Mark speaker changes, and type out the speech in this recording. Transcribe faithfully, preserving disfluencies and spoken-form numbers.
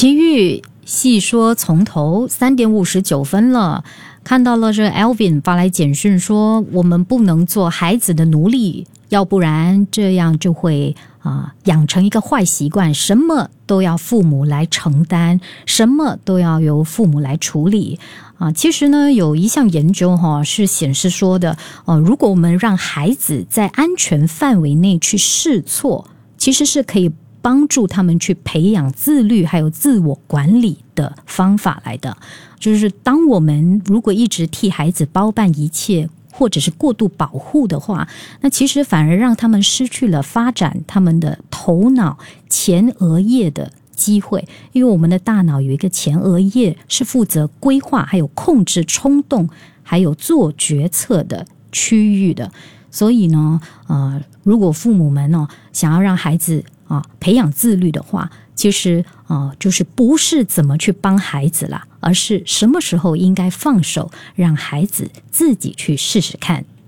Speaker 1: 奇遇细说从头，三点五十九分了。看到了这 Alvin 发来简讯说，我们不能做孩子的奴隶，要不然这样就会啊、呃、养成一个坏习惯，什么都要父母来承担，什么都要由父母来处理啊、呃。其实呢，有一项研究哈、哦、是显示说的，呃，如果我们让孩子在安全范围内去试错，其实是可以帮助他们去培养自律还有自我管理的方法来的。就是当我们如果一直替孩子包办一切，或者是过度保护的话，那其实反而让他们失去了发展他们的头脑前额叶的机会。因为我们的大脑有一个前额叶是负责规划还有控制冲动还有做决策的区域的。所以呢呃，如果父母们呢想要让孩子啊培养自律的话，其实啊就是不是怎么去帮孩子啦，而是什么时候应该放手，让孩子自己去试试看。